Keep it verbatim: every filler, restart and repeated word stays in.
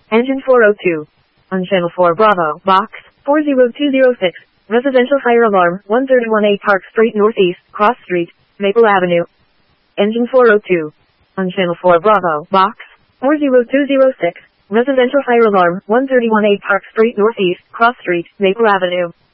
Engine four oh two. On Channel four Bravo, Box four zero two zero six. Residential fire alarm, one thirty-one A Park Street Northeast, Cross Street, Maple Avenue. Engine four oh two. On Channel four Bravo, Box four zero two zero six. Residential fire alarm, one thirty-one A Park Street Northeast, Cross Street, Maple Avenue.